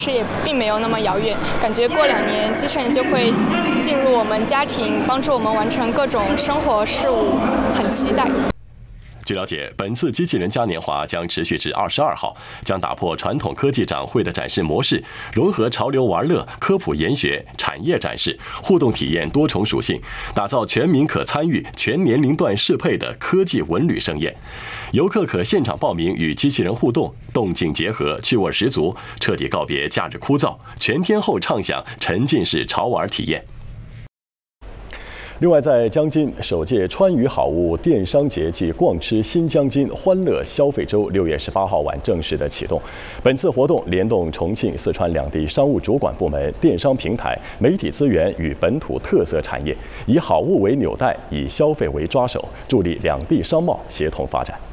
是也并没有那么遥远，感觉过2年机器人就会进入我们家庭，帮助我们完成各种生活事务，很期待。 据了解，本次机器人嘉年华将持续至22号，将打破传统科技展会的展示模式，融合潮流玩乐、科普研学、产业展示、互动体验多重属性，打造全民可参与、全年龄段适配的科技文旅盛宴。游客可现场报名与机器人互动，动静结合，趣味十足，彻底告别假日枯燥，全天候畅享沉浸式潮玩体验。另外，在江津，首届川渝好物电商节暨逛吃新江津欢乐消费周6月18号晚正式的启动。本次活动联动重庆、四川两地商务主管部门、电商平台、媒体资源与本土特色产业，以好物为纽带，以消费为抓手，助力两地商贸协同发展。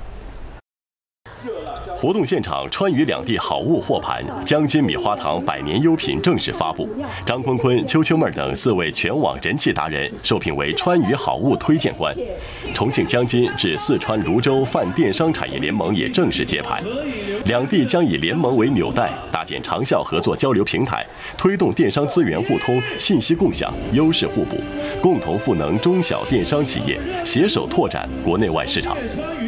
活动现场，川渝两地好物货盘，江津米花糖100年优品正式发布。张坤坤、秋秋妹等4位全网人气达人受聘为川渝好物推荐官。重庆江津至四川泸州泛电商产业联盟也正式揭牌，两地将以联盟为纽带，搭建长效合作交流平台，推动电商资源互通、信息共享、优势互补，共同赋能中小电商企业，携手拓展国内外市场。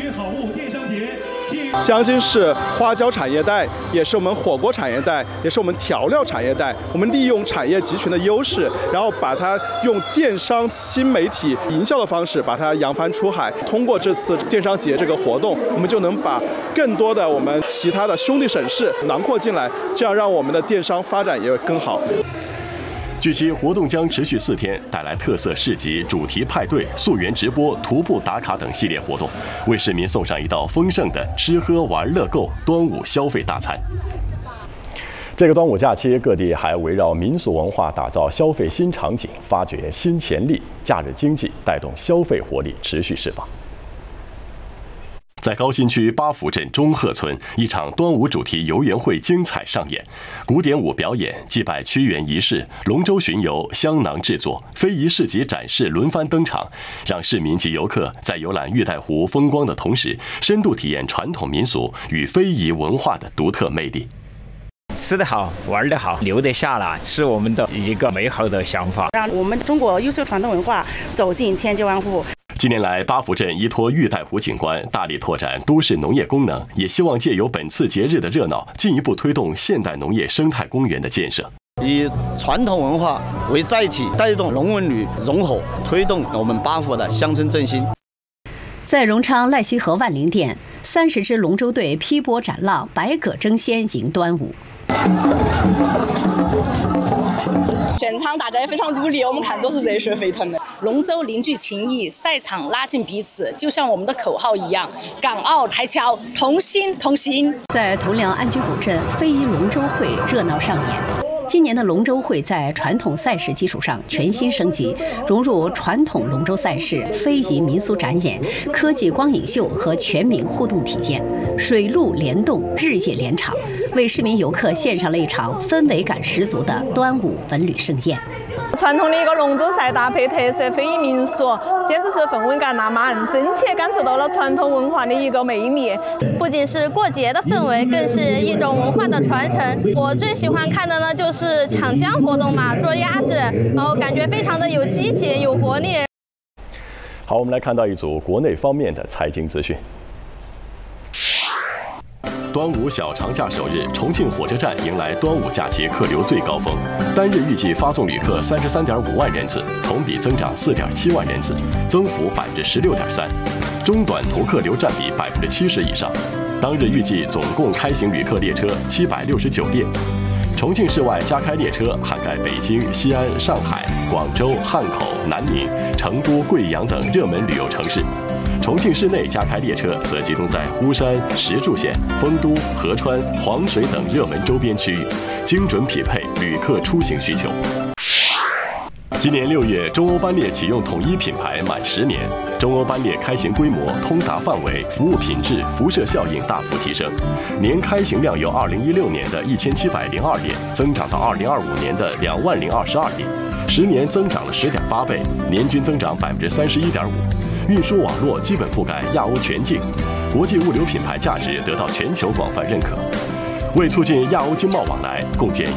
江津是花椒产业带，也是我们火锅产业带，也是我们调料产业带。我们利用产业集群的优势，然后把它用电商新媒体营销的方式把它扬帆出海。通过这次电商节这个活动，我们就能把更多的我们其他的兄弟省市囊括进来，这样让我们的电商发展也更好。 据悉，活动将持续4天，带来特色市集、主题派对、溯源直播、徒步打卡等系列活动，为市民送上一道丰盛的吃喝玩乐购端午消费大餐。这个端午假期，各地还围绕民俗文化打造消费新场景，发掘新潜力，假日经济带动消费活力持续释放。在高新区八府镇中鹤村，一场端午主题游园会精彩上演，古典舞表演、祭拜屈原仪式、龙舟巡游、香囊制作、非遗市集展示轮番登场，让市民及游客在游览玉带湖风光的同时，深度体验传统民俗与非遗文化的独特魅力。 吃得好，玩得好，留得下来，是我们的一个美好的想法， 让我们中国优秀传统文化走进千家万户。 近年来，八府镇依托玉带湖景观，大力拓展都市农业功能，也希望借由本次节日的热闹，进一步推动现代农业生态公园的建设。 以传统文化为载体，带动农文旅融合，推动我们八府的乡村振兴。 在荣昌赖溪河万灵殿，30支龙舟队劈波斩浪，百舸争先迎端午。 现场大家也非常努力，我们看都是热血沸腾的。龙舟凝聚情谊，赛场拉近彼此，就像我们的口号一样，港澳台侨同心同行。 在同梁安居古镇，非遗龙舟会热闹上演。今年的龙舟会在传统赛事基础上全新升级，融入传统龙舟赛事、非遗民俗展演、科技光影秀和全民互动体验，水陆联动，日夜连场，为市民游客献上了一场氛围感十足的端午文旅盛宴。 传统的一个龙舟赛搭配特色非遗民俗，简直是氛围感拉满，真切感受到了传统文化的一个魅力。 不仅是过节的氛围，更是一种文化的传承。我最喜欢看的呢就是抢浆活动嘛，捉鸭子，然后感觉非常的有激情、有活力。 好，我们来看到一组国内方面的财经资讯。端午小长假首日，重庆火车站迎来端午假期客流最高峰，单日预计发送旅客33.5万人次，同比增长4.7万人次，增幅16.3%，中短途客流占比70%以上。当日预计总共开行旅客列车769列。重庆市外加开列车涵盖北京、西安、上海、广州、汉口、南宁、成都、贵阳等热门旅游城市。重庆市内加开列车则集中在巫山、石柱县、丰都、合川、黄水等热门周边区域，精准匹配旅客出行需求。今年6月，中欧班列启用统一品牌满10年，中欧班列开行规模、通达范围、服务品质、辐射效应大幅提升，年开行量由2016年的1702列增长到2025年的20022列，10年增长了10.8倍，年均增长31.5%。运输网络基本覆盖亚欧全境，国际物流品牌价值得到全球广泛认可。为促进亚欧经贸往来，共建